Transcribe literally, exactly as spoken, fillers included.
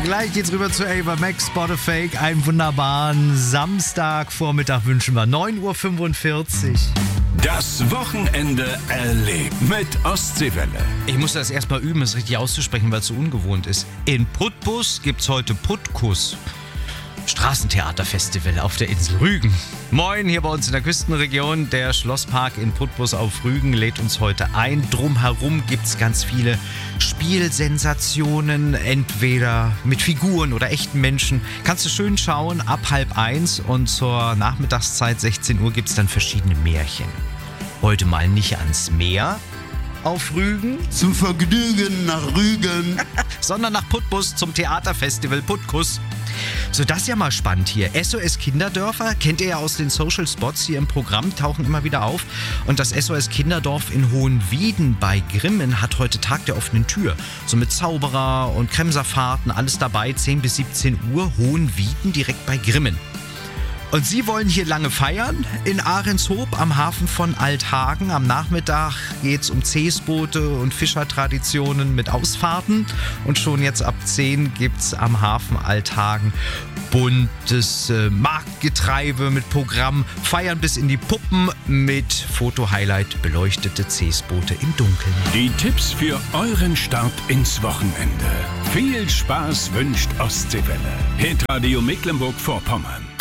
Gleich geht's rüber zu Ava Max, Spot a Fake. Einen wunderbaren Samstagvormittag wünschen wir. neun Uhr fünfundvierzig. Das Wochenende erlebt mit Ostseewelle. Ich muss das erstmal üben, es richtig auszusprechen, weil es so ungewohnt ist. In Putbus gibt's heute Puttkuss. Straßentheaterfestival auf der Insel Rügen. Moin, hier bei uns in der Küstenregion. Der Schlosspark in Putbus auf Rügen lädt uns heute ein. Drumherum gibt's ganz viele Spielsensationen, entweder mit Figuren oder echten Menschen. Kannst du schön schauen, ab halb eins und zur Nachmittagszeit sechzehn Uhr gibt's dann verschiedene Märchen. Heute mal nicht ans Meer auf Rügen, zum Vergnügen nach Rügen, sondern nach Putbus zum Theaterfestival Puttkuss. So, das ist ja mal spannend hier. S O S Kinderdörfer, kennt ihr ja aus den Social Spots hier im Programm, tauchen immer wieder auf. Und das S O S Kinderdorf in Hohenwieden bei Grimmen hat heute Tag der offenen Tür. So mit Zauberer und Kremserfahrten, alles dabei, zehn bis siebzehn Uhr, Hohenwieden direkt bei Grimmen. Und sie wollen hier lange feiern in Ahrenshoop am Hafen von Althagen. Am Nachmittag geht's um Seesboote und Fischertraditionen mit Ausfahrten. Und schon jetzt ab zehn gibt's am Hafen Althagen buntes äh, Marktgetreibe mit Programm. Feiern bis in die Puppen mit Foto-Highlight beleuchtete Seesboote im Dunkeln. Die Tipps für euren Start ins Wochenende. Viel Spaß wünscht Ostseewelle. Hitradio Mecklenburg-Vorpommern.